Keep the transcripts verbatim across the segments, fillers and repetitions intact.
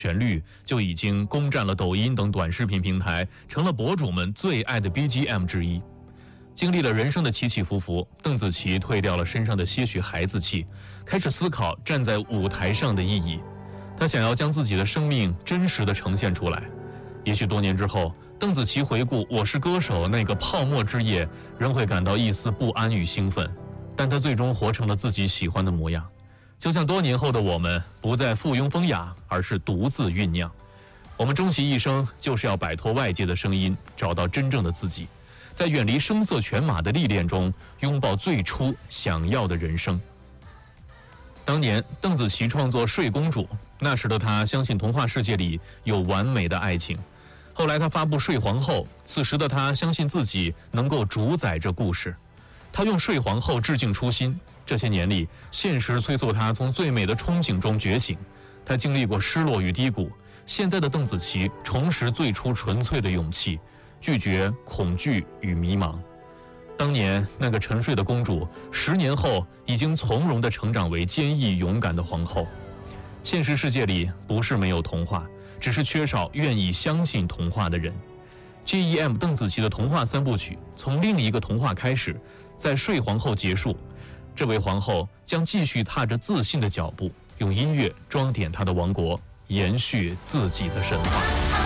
旋律就已经攻占了抖音等短视频平台，成了博主们最爱的 B G M 之一。经历了人生的起起伏伏，邓紫棋褪掉了身上的些许孩子气，开始思考站在舞台上的意义。她想要将自己的生命真实地呈现出来。也许多年之后，邓紫棋回顾《我是歌手》那个泡沫之夜，仍会感到一丝不安与兴奋，但她最终活成了自己喜欢的模样。就像多年后的我们，不再附庸风雅，而是独自酝酿。我们终其一生，就是要摆脱外界的声音，找到真正的自己，在远离声色犬马的历练中，拥抱最初想要的人生。当年邓紫棋创作《睡公主》，那时的她相信童话世界里有完美的爱情。后来她发布《睡皇后》，此时的她相信自己能够主宰这故事。她用《睡皇后》致敬初心。这些年里，现实催促她从最美的憧憬中觉醒。她经历过失落与低谷，现在的邓紫棋重拾最初纯粹的勇气，拒绝恐惧与迷茫。当年那个沉睡的公主，十年后已经从容地成长为坚毅勇敢的皇后。现实世界里不是没有童话，只是缺少愿意相信童话的人。G E M 邓紫棋的童话三部曲从另一个童话开始，在睡皇后结束。这位皇后将继续踏着自信的脚步，用音乐装点她的王国，延续自己的神话。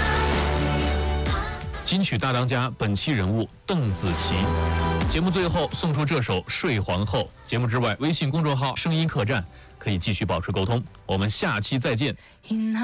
金曲大当家本期人物邓紫棋。节目最后送出这首《睡皇后》。节目之外，微信公众号声音客栈可以继续保持沟通。我们下期再见。